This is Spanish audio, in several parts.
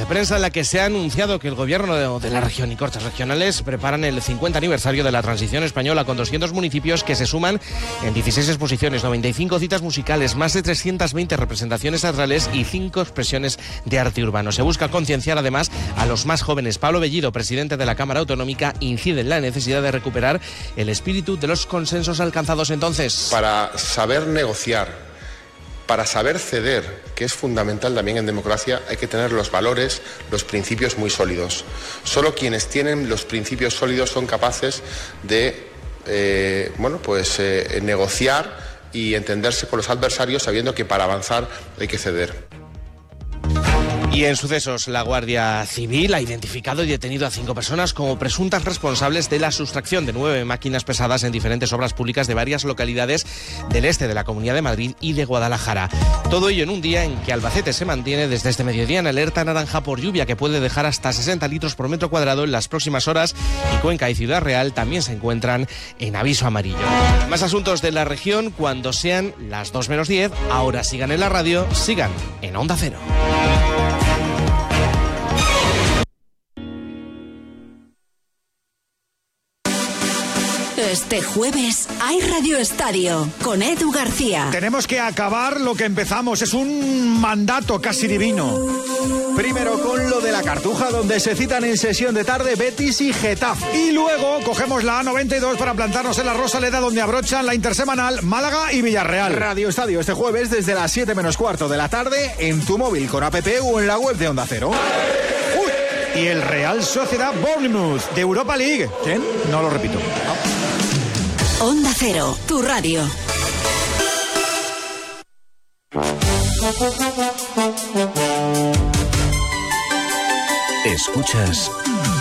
prensa en la que se ha anunciado que el gobierno de la región y Cortes Regionales preparan el 50 aniversario de la transición española, con 200 municipios que se suman en 16 exposiciones, 95 citas musicales, más de 320 representaciones teatrales y 5 expresiones de arte urbano. Se busca concienciar además a los más jóvenes. Pablo Bellido, presidente de la Cámara Autonómica, incide en la necesidad de recuperar el espíritu de los consensos alcanzados entonces. Para saber negociar, para saber ceder, que es fundamental también en democracia, hay que tener los valores, los principios muy sólidos. Solo quienes tienen los principios sólidos son capaces de negociar y entenderse con los adversarios, sabiendo que para avanzar hay que ceder. Y en sucesos, la Guardia Civil ha identificado y detenido a 5 personas como presuntas responsables de la sustracción de 9 máquinas pesadas en diferentes obras públicas de varias localidades del este de la Comunidad de Madrid y de Guadalajara. Todo ello en un día en que Albacete se mantiene desde este mediodía en alerta naranja por lluvia, que puede dejar hasta 60 litros por metro cuadrado en las próximas horas, y Cuenca y Ciudad Real también se encuentran en aviso amarillo. Más asuntos de la región cuando sean las 2 menos 10. Ahora sigan en la radio, sigan en Onda Cero. Este jueves hay Radio Estadio con Edu García. Tenemos que acabar lo que empezamos, es un mandato casi divino. Primero con lo de la Cartuja, donde se citan en sesión de tarde Betis y Getafe. Y luego cogemos la A92 para plantarnos en la Rosaleda, donde abrochan la intersemanal Málaga y Villarreal. Radio Estadio este jueves desde las 7 menos cuarto de la tarde en tu móvil con app o en la web de Onda Cero. Y el Real Sociedad Bournemouth de Europa League. ¿Quién? No lo repito. Onda Cero, tu radio. Escuchas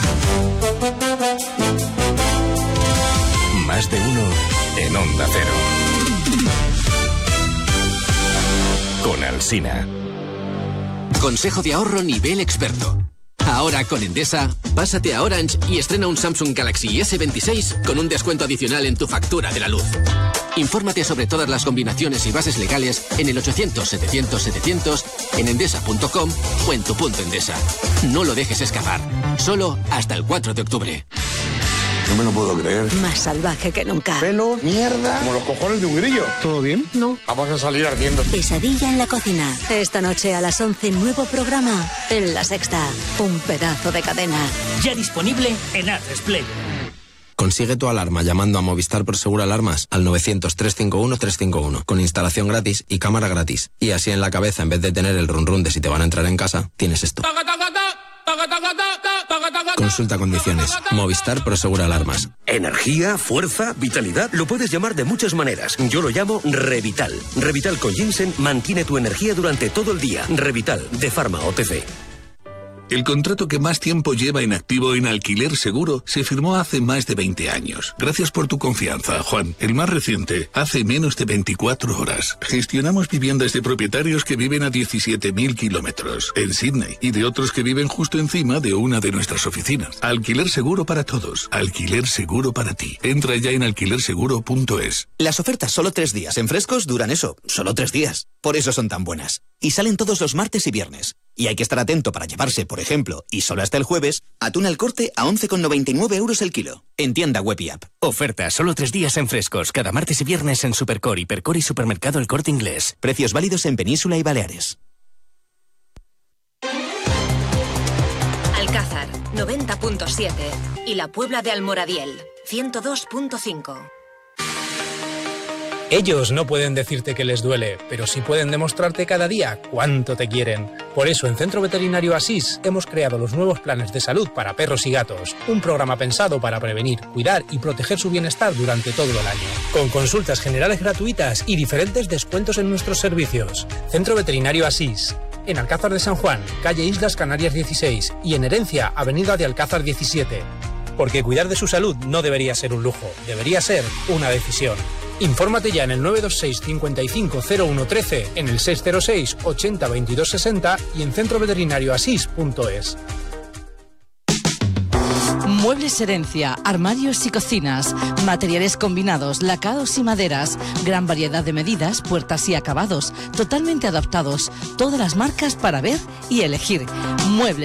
Más de Uno en Onda Cero. Con Alsina. Consejo de ahorro nivel experto. Ahora con Endesa, pásate a Orange y estrena un Samsung Galaxy S26 con un descuento adicional en tu factura de la luz. Infórmate sobre todas las combinaciones y bases legales en el 800-700-700, en endesa.com o en tu punto Endesa. No lo dejes escapar. Solo hasta el 4 de octubre. No me lo puedo creer. Más salvaje que nunca. Pelo, mierda, como los cojones de un grillo. ¿Todo bien? No. Vamos a salir ardiendo. Pesadilla en la cocina. Esta noche a las 11, nuevo programa en La Sexta. Un pedazo de cadena. Ya disponible en Atresplay. Consigue tu alarma llamando a Movistar Prosegur Alarmas al 900-351-351 con instalación gratis y cámara gratis. Y así en la cabeza, en vez de tener el run run de si te van a entrar en casa, tienes esto. Consulta condiciones. Movistar Prosegur Alarmas. Energía, fuerza, vitalidad. Lo puedes llamar de muchas maneras. Yo lo llamo Revital. Revital con ginseng mantiene tu energía durante todo el día. Revital, de Pharma OTC. El contrato que más tiempo lleva en activo en Alquiler Seguro se firmó hace más de 20 años. Gracias por tu confianza, Juan. El más reciente, hace menos de 24 horas. Gestionamos viviendas de propietarios que viven a 17.000 kilómetros en Sydney y de otros que viven justo encima de una de nuestras oficinas. Alquiler Seguro para todos. Alquiler Seguro para ti. Entra ya en alquilerseguro.es. Las ofertas solo 3 días en Frescos duran eso, solo 3 días. Por eso son tan buenas. Y salen todos los martes y viernes. Y hay que estar atento para llevarse, por ejemplo, y solo hasta el jueves, atún al corte a 11,99 euros el kilo. En tienda web y app. Oferta solo 3 días en Frescos, cada martes y viernes en Supercor, Hipercor y Supermercado El Corte Inglés. Precios válidos en Península y Baleares. Alcázar, 90.7. Y la Puebla de Almoradiel, 102.5. Ellos no pueden decirte que les duele, pero sí pueden demostrarte cada día cuánto te quieren. Por eso en Centro Veterinario Asís hemos creado los nuevos planes de salud para perros y gatos. Un programa pensado para prevenir, cuidar y proteger su bienestar durante todo el año. Con consultas generales gratuitas y diferentes descuentos en nuestros servicios. Centro Veterinario Asís. En Alcázar de San Juan, calle Islas Canarias 16 y en Herencia, avenida de Alcázar 17. Porque cuidar de su salud no debería ser un lujo, debería ser una decisión. Infórmate ya en el 926 55 0113, en el 606 80 22 60 y en centroveterinarioasís.es. Muebles Herencia, armarios y cocinas, materiales combinados, lacados y maderas, gran variedad de medidas, puertas y acabados, totalmente adaptados, todas las marcas para ver y elegir. Muebles